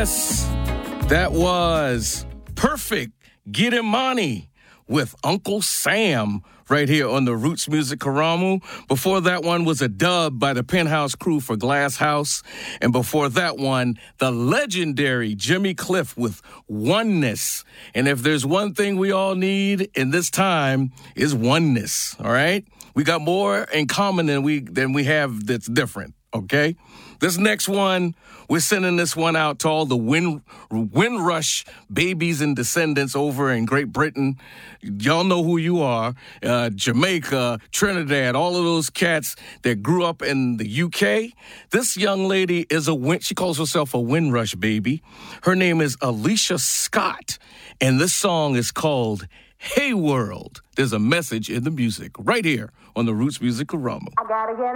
Yes, that was Perfect Girimani with Uncle Sam right here on the Roots Music Karamu. Before that one was a dub by the Penthouse Crew for Glass House. And before that one, the legendary Jimmy Cliff with Oneness. And if there's one thing we all need in this time is oneness, all right? We got more in common than we have that's different, okay? This next one, we're sending this one out to all the Windrush babies and descendants over in Great Britain. Y'all know who you are. Jamaica, Trinidad, all of those cats that grew up in the UK. This young lady is she calls herself a Windrush baby. Her name is Alicia Scott, and this song is called Hey World. There's a message in the music right here on the Roots Music Karamu.